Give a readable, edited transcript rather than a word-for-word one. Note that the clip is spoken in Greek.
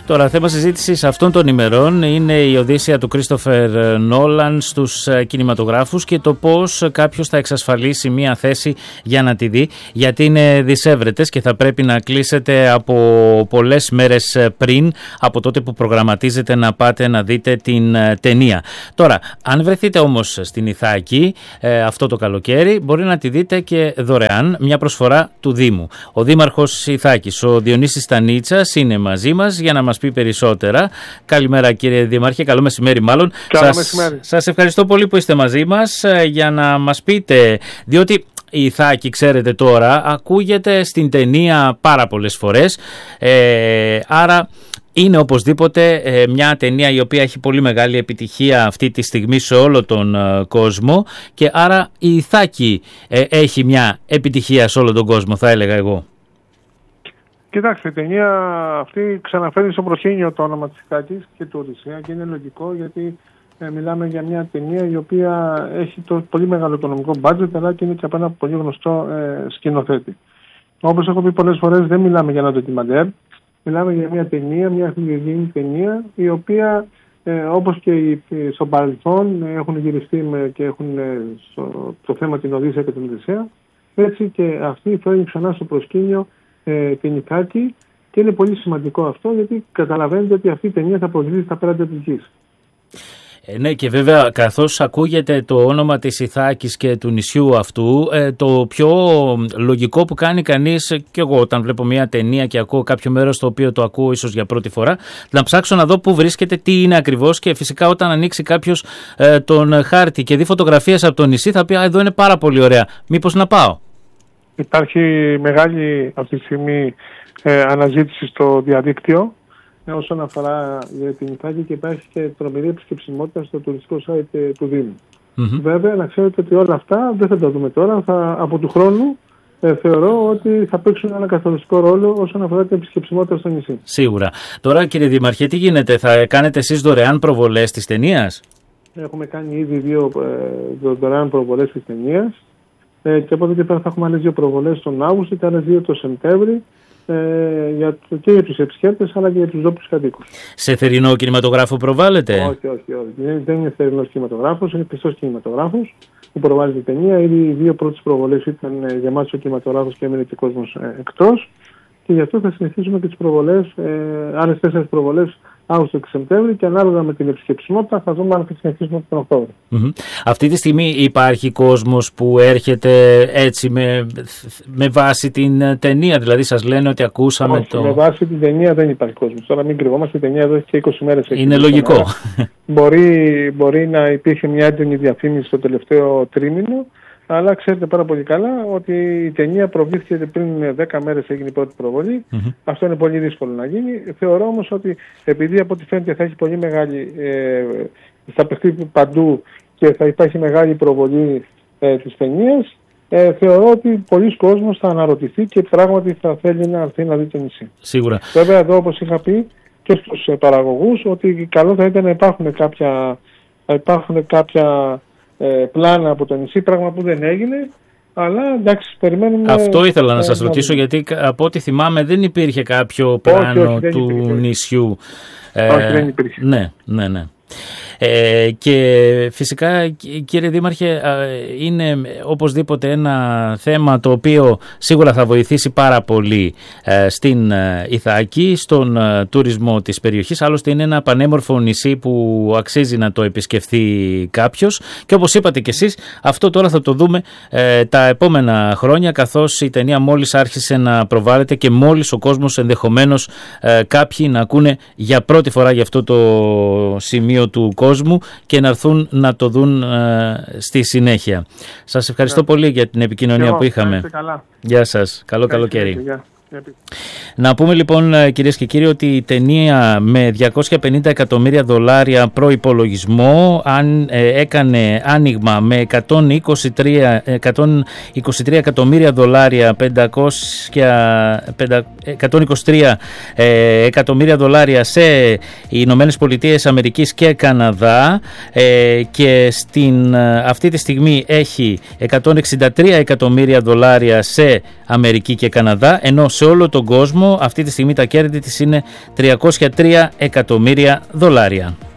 Τώρα, θέμα συζήτησης αυτών των ημερών είναι η Οδύσσεια του Κρίστοφερ Νόλαν στους κινηματογράφους και το πώς κάποιος θα εξασφαλίσει μία θέση για να τη δει, γιατί είναι δισεύρετες και θα πρέπει να κλείσετε από πολλές μέρες πριν, από τότε που προγραμματίζετε να πάτε να δείτε την ταινία. Τώρα, αν βρεθείτε όμως στην Ιθάκη αυτό το καλοκαίρι, μπορεί να τη δείτε και δωρεάν, μια προσφορά του Δήμου. Ο Δήμαρχος Ιθάκης, ο Διονύσης Στανίτσας, είναι μαζί μας για να μας πει περισσότερα. Καλημέρα κύριε Δήμαρχε, καλό μεσημέρι μάλλον. Σας ευχαριστώ πολύ που είστε μαζί μας για να μας πείτε, διότι η Ιθάκη, ξέρετε τώρα, ακούγεται στην ταινία πάρα πολλές φορές, άρα είναι οπωσδήποτε μια ταινία η οποία έχει πολύ μεγάλη επιτυχία αυτή τη στιγμή σε όλο τον κόσμο και άρα η Ιθάκη έχει μια επιτυχία σε όλο τον κόσμο, θα έλεγα εγώ. Κοιτάξτε, η ταινία αυτή ξαναφέρει στο προσκήνιο το όνομα της Ιθάκης και του Οδυσσέα και είναι λογικό, γιατί μιλάμε για μια ταινία η οποία έχει το πολύ μεγάλο οικονομικό μπάτζετ, αλλά και είναι και από ένα πολύ γνωστό σκηνοθέτη. Όπως έχω πει πολλές φορές, δεν μιλάμε για ένα ντοκιμαντέρ, μιλάμε για μια ταινία, μια φιλογενή ταινία, η οποία όπως και στο παρελθόν έχουν γυριστεί και έχουν το θέμα την Οδύσσεια και την Οδυσσέα, έτσι και αυτή φέρνει ξανά στο προσκήνιο την Ιθάκη, και είναι πολύ σημαντικό αυτό, γιατί καταλαβαίνετε ότι αυτή η ταινία θα προωθηθεί στα πέραντα της γης. Ναι, και βέβαια καθώς ακούγεται το όνομα της Ιθάκης και του νησιού αυτού, το πιο λογικό που κάνει κανείς, και εγώ όταν βλέπω μια ταινία και ακούω κάποιο μέρος το οποίο το ακούω ίσως για πρώτη φορά, να ψάξω να δω πού βρίσκεται, τι είναι ακριβώς, και φυσικά όταν ανοίξει κάποιος τον χάρτη και δει φωτογραφίες από το νησί θα πει εδώ είναι πάρα πολύ ωραία, μήπως να πάω. Υπάρχει μεγάλη αυτή τη στιγμή αναζήτηση στο διαδίκτυο όσον αφορά την Ιθάκη και υπάρχει και τρομερή επισκεψιμότητα στο τουριστικό site του Δήμου. Βέβαια, να ξέρετε ότι όλα αυτά δεν θα τα δούμε τώρα. Από του χρόνου θεωρώ ότι θα παίξουν ένα καθοριστικό ρόλο όσον αφορά την επισκεψιμότητα στο νησί. Σίγουρα. Τώρα, κύριε Δήμαρχε, τι γίνεται, θα κάνετε εσείς δωρεάν προβολές της ταινίας? Έχουμε κάνει ήδη 2 δωρεάν προβολές της ταινίας και από εδώ και πέρα θα έχουμε άλλες 2 προβολές τον Αύγουστο και άλλες 2 το Σεπτέμβρη. Και για τους επισκέπτες αλλά και για τους ντόπιους κατοίκους. Σε θερινό κινηματογράφο προβάλλεται? Όχι. Δεν είναι θερινός κινηματογράφος, είναι πιστός κινηματογράφος που προβάλλει την ταινία. Ήδη οι 2 πρώτες προβολές ήταν γεμάτος ο κινηματογράφος και έμεινε και κόσμος εκτός. Και γι' αυτό θα συνεχίσουμε και τις προβολές, άλλες 4 προβολές Αύγουστο και Σεπτέμβρη, και ανάλογα με την επισκεψιμότητα θα δούμε αν θα συνεχίσουμε τον Οκτώβριο. Αυτή τη στιγμή υπάρχει κόσμος που έρχεται έτσι με βάση την ταινία, δηλαδή σας λένε ότι ακούσαμε? Όχι, με βάση την ταινία δεν υπάρχει κόσμος. Τώρα μην κρυβόμαστε, η ταινία εδώ έχει και 20 μέρες. Είναι λογικό. Μπορεί να υπήρχε μια έντονη διαφήμιση στο τελευταίο τρίμηνο, αλλά ξέρετε πάρα πολύ καλά ότι η ταινία προβλήθηκε πριν 10 μέρες, έγινε η πρώτη προβολή. Αυτό είναι πολύ δύσκολο να γίνει. Θεωρώ όμως ότι επειδή από ό,τι φαίνεται θα έχει πολύ μεγάλη, θα παιχτεί παντού και θα υπάρχει μεγάλη προβολή της ταινίας, θεωρώ ότι πολλοί κόσμος θα αναρωτηθεί και πράγματι θα θέλει να έρθει να δει το νησί. Σίγουρα. Βέβαια εδώ, όπως είχα πει και στους παραγωγούς, ότι καλό θα ήταν να υπάρχουν κάποια πλάνα από το νησί, πράγμα που δεν έγινε, αλλά εντάξει, περιμένουμε. Αυτό ήθελα να σας ρωτήσω, γιατί από ό,τι θυμάμαι δεν υπήρχε κάποιο πλάνο του νησιού. Όχι, δεν υπήρχε. Ναι. Και φυσικά, κύριε Δήμαρχε, είναι οπωσδήποτε ένα θέμα το οποίο σίγουρα θα βοηθήσει πάρα πολύ στην Ιθάκη, στον τουρισμό της περιοχής. Άλλωστε είναι ένα πανέμορφο νησί που αξίζει να το επισκεφθεί κάποιος, και όπως είπατε κι εσείς, αυτό τώρα θα το δούμε τα επόμενα χρόνια, καθώς η ταινία μόλις άρχισε να προβάλλεται και μόλις ο κόσμος ενδεχομένως κάποιοι να ακούνε για πρώτη φορά για αυτό το σημείο του κόσμου και να έρθουν να το δουν στη συνέχεια. Σας ευχαριστώ πολύ για την επικοινωνία που είχαμε. Γεια σας. Καλό καλοκαίρι. Να πούμε λοιπόν, κυρίες και κύριοι, ότι η ταινία με $250 εκατομμύρια προϋπολογισμό έκανε άνοιγμα με $123 εκατομμύρια, 123 εκατομμύρια δολάρια σε Ηνωμένες Πολιτείες Αμερικής και Καναδά, και αυτή τη στιγμή έχει $163 εκατομμύρια σε Αμερική και Καναδά, ενώ σε σε όλο τον κόσμο. Αυτή τη στιγμή τα κέρδη της είναι $303 εκατομμύρια.